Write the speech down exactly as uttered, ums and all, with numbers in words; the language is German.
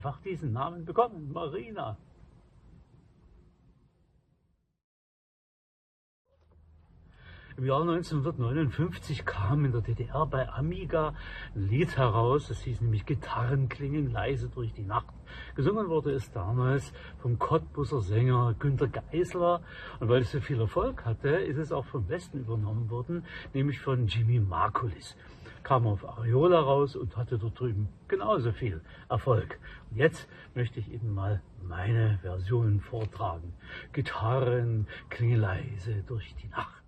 einfach diesen Namen bekommen, Marina. Im Jahr neunzehnhundertneunundfünfzig kam in der D D R bei Amiga ein Lied heraus, das hieß nämlich Gitarren klingen leise durch die Nacht. Gesungen wurde es damals vom Cottbuser Sänger Günter Geisler, und weil es so viel Erfolg hatte, ist es auch vom Westen übernommen worden, nämlich von Jimmy Margulis. Kam auf Ariola raus und hatte dort drüben genauso viel Erfolg. Und jetzt möchte ich Ihnen mal meine Version vortragen. Gitarren klingen leise durch die Nacht.